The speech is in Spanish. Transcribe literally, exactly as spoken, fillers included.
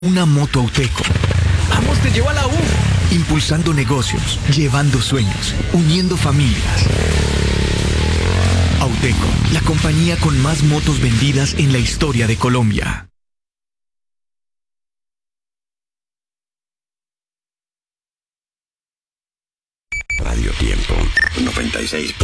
Una moto Auteco. ¡Vamos, te llevo a la U! Impulsando negocios, llevando sueños, uniendo familias. Auteco, la compañía con más motos vendidas en la historia de Colombia. Radio Tiempo noventa y seis.